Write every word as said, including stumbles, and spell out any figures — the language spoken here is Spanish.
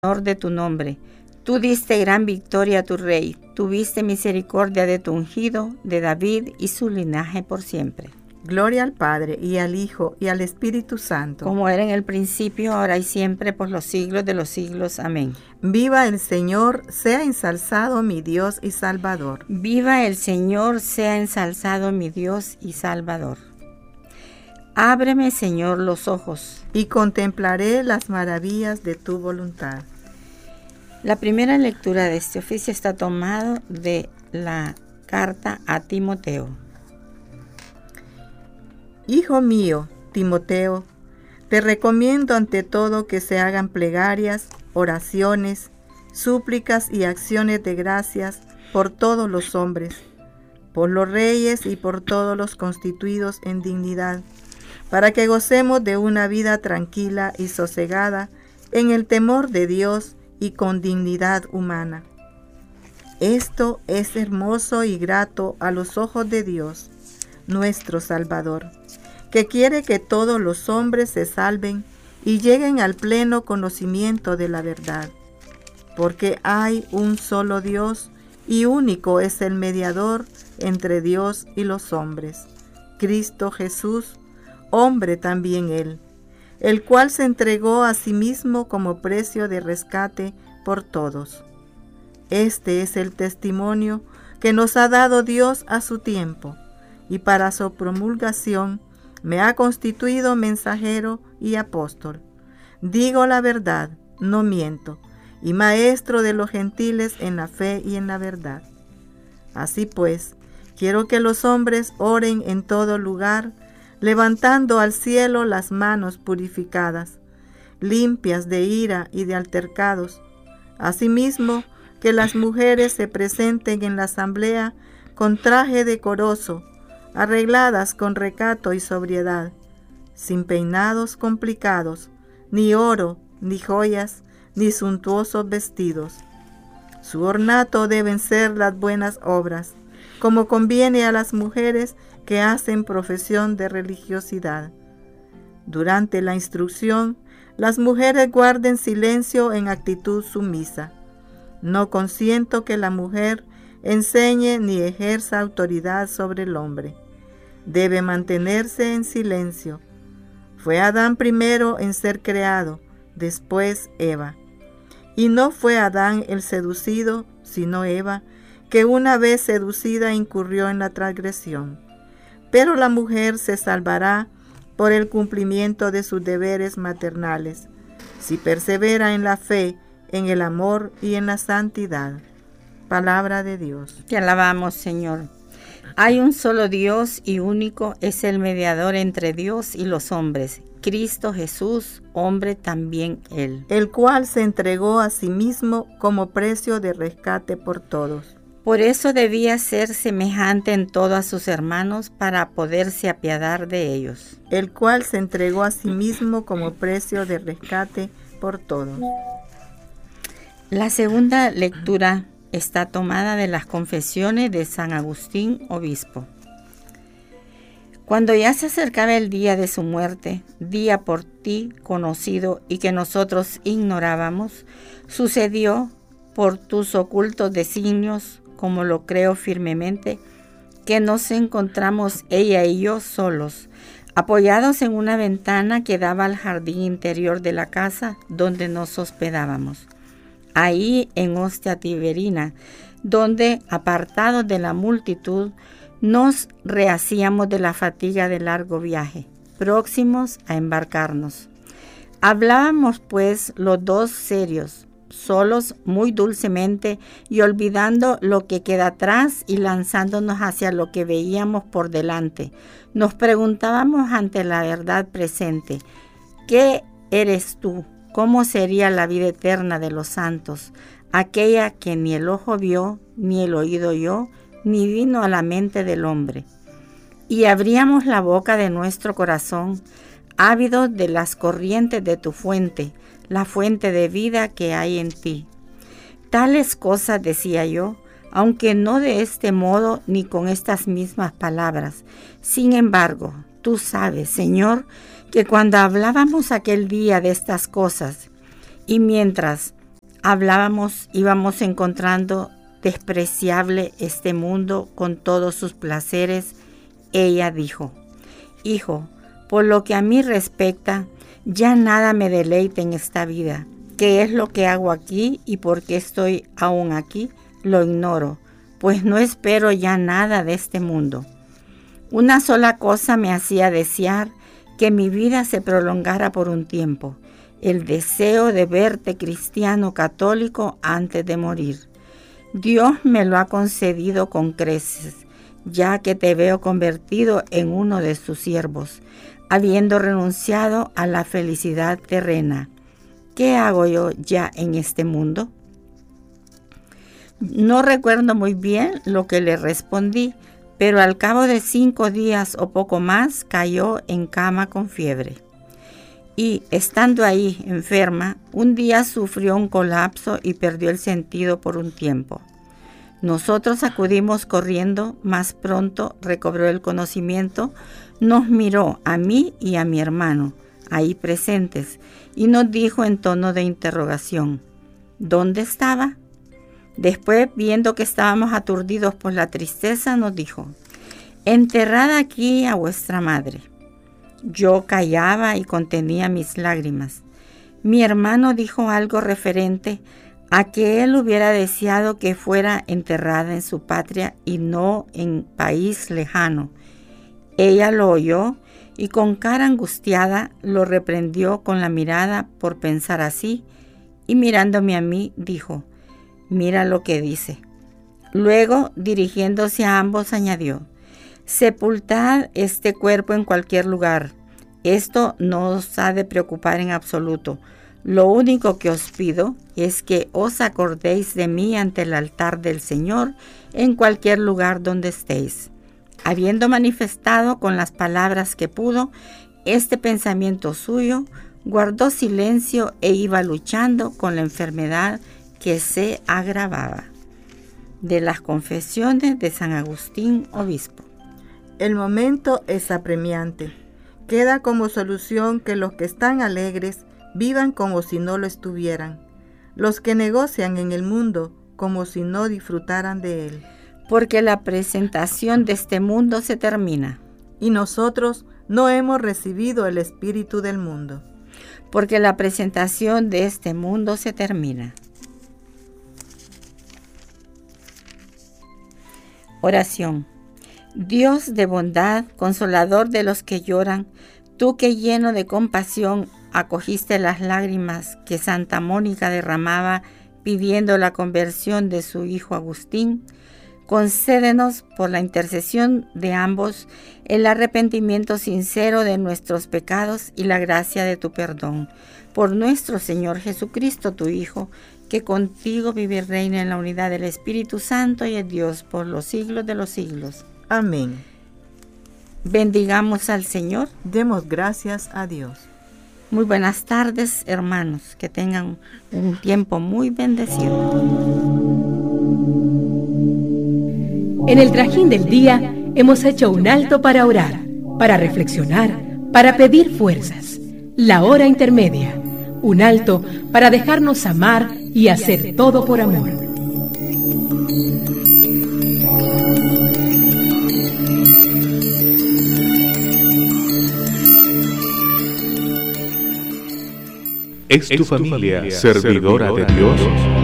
honor de tu nombre. Tú diste gran victoria a tu rey, tuviste misericordia de tu ungido, de David y su linaje por siempre. Gloria al Padre, y al Hijo, y al Espíritu Santo. Como era en el principio, ahora y siempre, por los siglos de los siglos. Amén. Viva el Señor, sea ensalzado mi Dios y Salvador. Viva el Señor, sea ensalzado mi Dios y Salvador. Ábreme, Señor, los ojos, y contemplaré las maravillas de tu voluntad. La primera lectura de este oficio está tomado de la carta a Timoteo. Hijo mío, Timoteo, te recomiendo ante todo que se hagan plegarias, oraciones, súplicas y acciones de gracias por todos los hombres, por los reyes y por todos los constituidos en dignidad, para que gocemos de una vida tranquila y sosegada en el temor de Dios y con dignidad humana. Esto es hermoso y grato a los ojos de Dios, nuestro Salvador, que quiere que todos los hombres se salven y lleguen al pleno conocimiento de la verdad, porque hay un solo Dios y único es el mediador entre Dios y los hombres, Cristo Jesús, hombre también él, el cual se entregó a sí mismo como precio de rescate por todos. Este es el testimonio que nos ha dado Dios a su tiempo, y para su promulgación me ha constituido mensajero y apóstol. Digo la verdad, no miento, y maestro de los gentiles en la fe y en la verdad. Así pues, quiero que los hombres oren en todo lugar, levantando al cielo las manos purificadas, limpias de ira y de altercados. Asimismo, que las mujeres se presenten en la asamblea con traje decoroso, arregladas con recato y sobriedad, sin peinados complicados, ni oro, ni joyas, ni suntuosos vestidos. Su ornato deben ser las buenas obras, como conviene a las mujeres que hacen profesión de religiosidad. Durante la instrucción, las mujeres guarden silencio en actitud sumisa. No consiento que la mujer enseñe ni ejerza autoridad sobre el hombre. Debe mantenerse en silencio. Fue Adán primero en ser creado, después Eva. Y no fue Adán el seducido, sino Eva, que una vez seducida incurrió en la transgresión. Pero la mujer se salvará por el cumplimiento de sus deberes maternales, si persevera en la fe, en el amor y en la santidad. Palabra de Dios. Te alabamos, Señor. Hay un solo Dios y único es el mediador entre Dios y los hombres, Cristo Jesús, hombre también Él, el cual se entregó a sí mismo como precio de rescate por todos. Por eso debía ser semejante en todo a sus hermanos para poderse apiadar de ellos, el cual se entregó a sí mismo como precio de rescate por todos. La segunda lectura está tomada de las Confesiones de San Agustín, obispo. Cuando ya se acercaba el día de su muerte, día por ti conocido y que nosotros ignorábamos, sucedió por tus ocultos designios, como lo creo firmemente, que nos encontramos ella y yo solos, apoyados en una ventana que daba al jardín interior de la casa donde nos hospedábamos. Ahí en Hostia Tiberina, donde, apartados de la multitud, nos rehacíamos de la fatiga del largo viaje, próximos a embarcarnos. Hablábamos pues los dos serios, solos muy dulcemente y olvidando lo que queda atrás y lanzándonos hacia lo que veíamos por delante. Nos preguntábamos ante la verdad presente, ¿qué eres tú? ¿Cómo sería la vida eterna de los santos? Aquella que ni el ojo vio, ni el oído oyó, ni vino a la mente del hombre. Y abríamos la boca de nuestro corazón, ávidos de las corrientes de tu fuente, la fuente de vida que hay en ti. Tales cosas decía yo, aunque no de este modo ni con estas mismas palabras. Sin embargo, tú sabes, Señor, que cuando hablábamos aquel día de estas cosas, y mientras hablábamos íbamos encontrando despreciable este mundo con todos sus placeres, ella dijo: Hijo, por lo que a mí respecta, ya nada me deleita en esta vida. ¿Qué es lo que hago aquí y por qué estoy aún aquí? Lo ignoro, pues no espero ya nada de este mundo. Una sola cosa me hacía desear que mi vida se prolongara por un tiempo, el deseo de verte cristiano católico antes de morir. Dios me lo ha concedido con creces, ya que te veo convertido en uno de sus siervos, habiendo renunciado a la felicidad terrena. ¿Qué hago yo ya en este mundo? No recuerdo muy bien lo que le respondí, pero al cabo de cinco días o poco más cayó en cama con fiebre. Y, estando ahí enferma, un día sufrió un colapso y perdió el sentido por un tiempo. Nosotros acudimos corriendo, más pronto recobró el conocimiento, nos miró a mí y a mi hermano, ahí presentes, y nos dijo en tono de interrogación: ¿dónde estaba? Después, viendo que estábamos aturdidos por la tristeza, nos dijo: enterrad aquí a vuestra madre. Yo callaba y contenía mis lágrimas. Mi hermano dijo algo referente a que él hubiera deseado que fuera enterrada en su patria y no en país lejano. Ella lo oyó y con cara angustiada lo reprendió con la mirada por pensar así, y mirándome a mí dijo: mira lo que dice. Luego, dirigiéndose a ambos, añadió: sepultad este cuerpo en cualquier lugar. Esto no os ha de preocupar en absoluto. Lo único que os pido es que os acordéis de mí ante el altar del Señor en cualquier lugar donde estéis. Habiendo manifestado con las palabras que pudo este pensamiento suyo, guardó silencio e iba luchando con la enfermedad que se agravaba. De las Confesiones de San Agustín, obispo. El momento es apremiante. Queda como solución que los que están alegres vivan como si no lo estuvieran, los que negocian en el mundo como si no disfrutaran de él. Porque la presentación de este mundo se termina. Y nosotros no hemos recibido el espíritu del mundo. Porque la presentación de este mundo se termina. Oración. Dios de bondad, consolador de los que lloran, tú que lleno de compasión acogiste las lágrimas que Santa Mónica derramaba pidiendo la conversión de su hijo Agustín, concédenos por la intercesión de ambos el arrepentimiento sincero de nuestros pecados y la gracia de tu perdón. Por nuestro Señor Jesucristo, tu Hijo, que contigo vive y reina en la unidad del Espíritu Santo y es Dios por los siglos de los siglos. Amén. Bendigamos al Señor. Demos gracias a Dios. Muy buenas tardes, hermanos. Que tengan un tiempo muy bendecido. En el trajín del día hemos hecho un alto para orar, para reflexionar, para pedir fuerzas. La hora intermedia. Un alto para dejarnos amar y hacer todo por amor. ¿Es tu familia servidora de Dios?